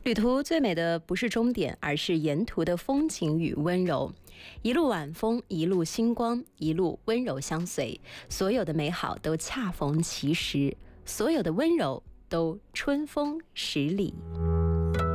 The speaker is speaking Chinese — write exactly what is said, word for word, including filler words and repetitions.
旅途最美的不是终点，而是沿途的风景与温柔。一路晚风，一路星光，一路温柔相随。所有的美好都恰逢其时，所有的温柔都春风十里。